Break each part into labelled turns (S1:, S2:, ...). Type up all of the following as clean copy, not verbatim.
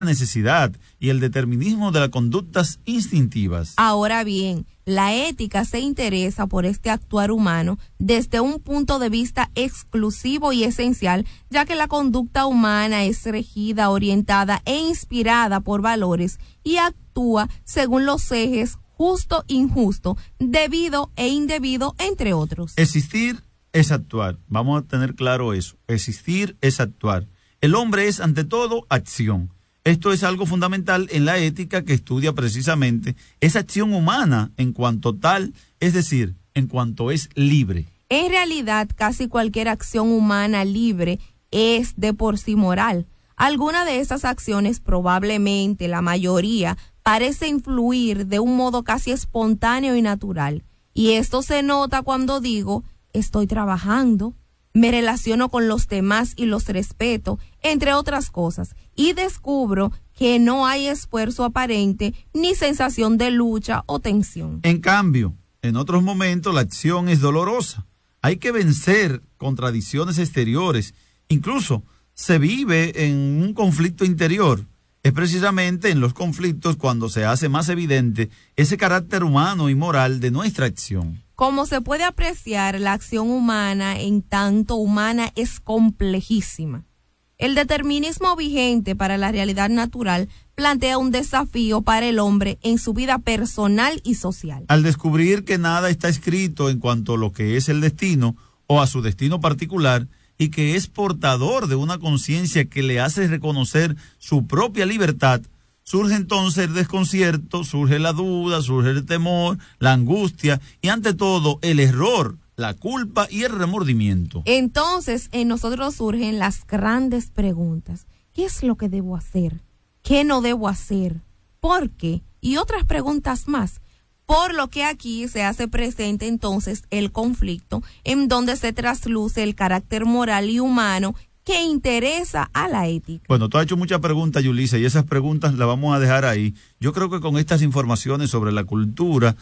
S1: necesidad y el determinismo de las conductas instintivas.
S2: Ahora bien, la ética se interesa por este actuar humano desde un punto de vista exclusivo y esencial, ya que la conducta humana es regida, orientada e inspirada por valores y actúa según los ejes justo, injusto, debido e indebido, entre otros.
S1: Existir es actuar. Vamos a tener claro eso. Existir es actuar. El hombre es, ante todo, acción. Esto es algo fundamental en la ética que estudia precisamente esa acción humana en cuanto tal, es decir, en cuanto es libre.
S2: En realidad, casi cualquier acción humana libre es de por sí moral. Alguna de esas acciones, probablemente la mayoría, parece influir de un modo casi espontáneo y natural. Y esto se nota cuando digo, estoy trabajando, me relaciono con los demás y los respeto, entre otras cosas, y descubro que no hay esfuerzo aparente ni sensación de lucha o tensión.
S1: En cambio, en otros momentos la acción es dolorosa. Hay que vencer contradicciones exteriores. Incluso se vive en un conflicto interior. Es precisamente en los conflictos cuando se hace más evidente ese carácter humano y moral de nuestra acción.
S2: Como se puede apreciar, la acción humana, en tanto humana, es complejísima. El determinismo vigente para la realidad natural plantea un desafío para el hombre en su vida personal y social.
S1: Al descubrir que nada está escrito en cuanto a lo que es el destino o a su destino particular, y que es portador de una conciencia que le hace reconocer su propia libertad, surge entonces el desconcierto, surge la duda, surge el temor, la angustia y ante todo el error, la culpa y el remordimiento.
S2: Entonces en nosotros surgen las grandes preguntas. ¿Qué es lo que debo hacer? ¿Qué no debo hacer? ¿Por qué? Y otras preguntas más. Por lo que aquí se hace presente entonces el conflicto en donde se trasluce el carácter moral y humano que interesa a la ética.
S1: Bueno, tú has hecho muchas preguntas, Yulisa, y esas preguntas las vamos a dejar ahí. Yo creo que con estas informaciones sobre la cultura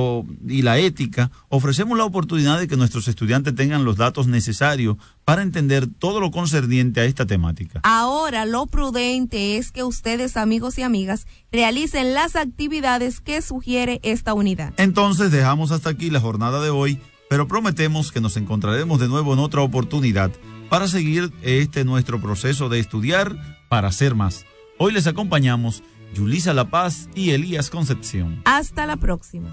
S1: y la ética, ofrecemos la oportunidad de que nuestros estudiantes tengan los datos necesarios para entender todo lo concerniente a esta temática.
S2: Ahora, lo prudente es que ustedes, amigos y amigas, realicen las actividades que sugiere esta unidad.
S1: Entonces, dejamos hasta aquí la jornada de hoy, pero prometemos que nos encontraremos de nuevo en otra oportunidad para seguir nuestro proceso de estudiar para ser más. Hoy les acompañamos Yulisa La Paz y Elías Concepción.
S2: Hasta la próxima.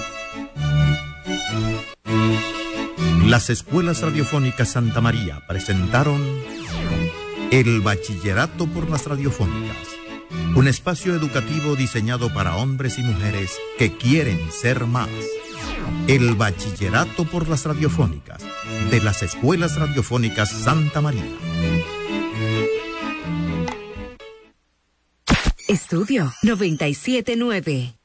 S3: Las escuelas radiofónicas Santa María presentaron El Bachillerato por las Radiofónicas, un espacio educativo diseñado para hombres y mujeres que quieren ser más. El Bachillerato por las Radiofónicas, de las escuelas radiofónicas Santa María.
S4: Estudio 97.9.